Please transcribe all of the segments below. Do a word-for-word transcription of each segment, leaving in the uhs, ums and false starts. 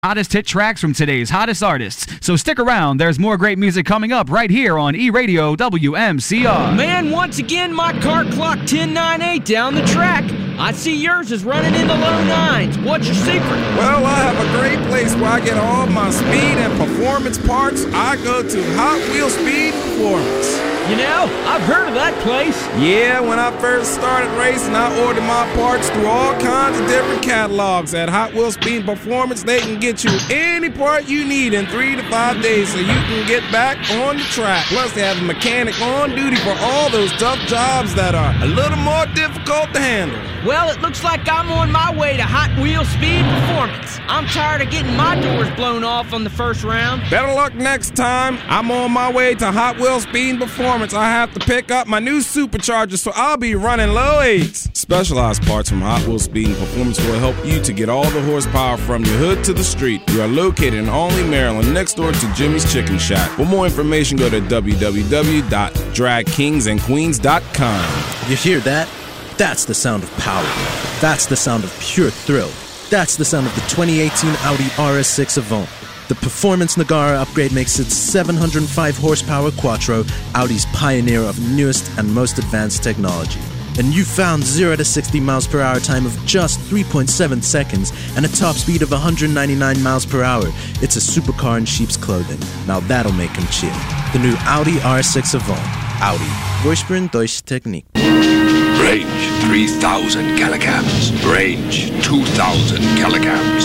Hottest hit tracks from today's hottest artists. So stick around, there's more great music coming up right here on E-Radio W M C R. Man, once again, my car clocked ten ninety-eight down the track. I see yours is running in the low nines. What's your secret? Well, I have a great place where I get all my speed and performance parts. I go to Hot Wheels Speed Performance. You know, I've heard of that place. Yeah, when I first started racing, I ordered my parts through all kinds of different catalogs. At Hot Wheels Speed Performance, they can get you any part you need in three to five days so you can get back on the track. Plus, they have a mechanic on duty for all those tough jobs that are a little more difficult to handle. Well, it looks like I'm on my way to Hot Wheels Speed Performance. I'm tired of getting my doors blown off on the first round. Better luck next time. I'm on my way to Hot Wheels Speed Performance. I have to pick up my new supercharger, so I'll be running low eights. Specialized parts from Hot Wheels Speed and Performance will help you to get all the horsepower from your hood to the street. We are located in Olney, Maryland, next door to Jimmy's Chicken Shack. For more information, go to w w w dot drag kings and queens dot com. You hear that? That's the sound of power. That's the sound of pure thrill. That's the sound of the twenty eighteen Audi R S six Avant. The Performance Nagara upgrade makes its seven hundred five horsepower Quattro Audi's pioneer of newest and most advanced technology. A newfound zero to sixty miles per hour time of just three point seven seconds and a top speed of one hundred ninety-nine miles per hour. It's a supercar in sheep's clothing. Now that'll make him cheer. The new Audi R S six Avant. Audi. Vorsprung durch Technik. Range three thousand kilograms. Range two thousand kilograms.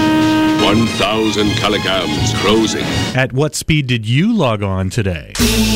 one thousand kilograms cruising. At what speed did you log on today?